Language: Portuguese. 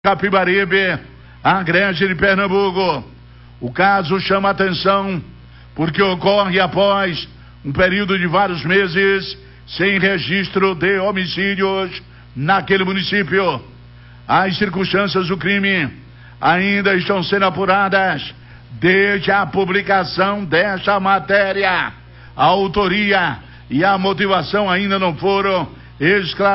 Capibaribe, Agreste de Pernambuco. O caso chama atenção porque ocorre após um período de vários meses sem registro de homicídios naquele município. As circunstâncias do crime ainda estão sendo apuradas desde a publicação desta matéria. A autoria e a motivação ainda não foram esclarecidas.